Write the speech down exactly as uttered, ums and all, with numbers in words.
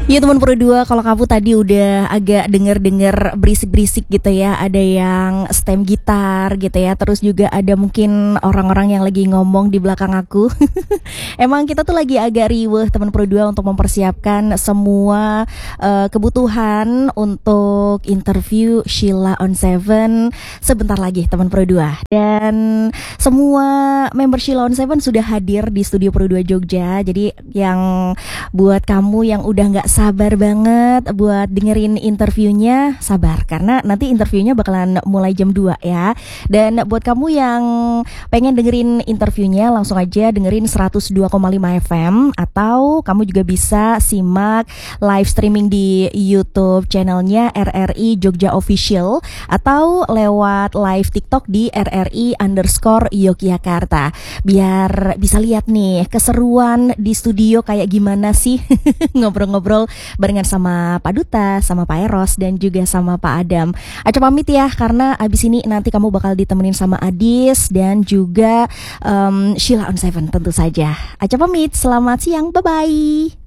Ya teman Pro dua, kalau kamu tadi udah agak denger-denger berisik-berisik gitu ya, ada yang stem gitar gitu ya, terus juga ada mungkin orang-orang yang lagi ngomong di belakang aku. Emang kita tuh lagi agak riweuh teman Pro dua untuk mempersiapkan semua uh, kebutuhan untuk interview Sheila on Seven sebentar lagi teman Pro dua. Dan semua member Sheila on Seven sudah hadir di studio Pro dua Jogja. Jadi yang buat kamu yang udah nggak sabar banget buat dengerin interviewnya, sabar karena nanti interviewnya bakalan mulai jam dua ya. Dan buat kamu yang pengen dengerin interviewnya, langsung aja dengerin seratus dua koma lima F M, atau kamu juga bisa simak live streaming di YouTube channelnya R R I Jogja Official, atau lewat live TikTok di R R I underscore Yogyakarta. Biar bisa lihat nih keseruan di studio kayak gimana sih ngobrol-ngobrol barengan sama Pak Duta, sama Pak Eros, dan juga sama Pak Adam. Aca pamit ya, karena abis ini nanti kamu bakal ditemenin sama Adis dan juga um, Sheila on Seven tentu saja. Aca pamit, selamat siang, bye-bye.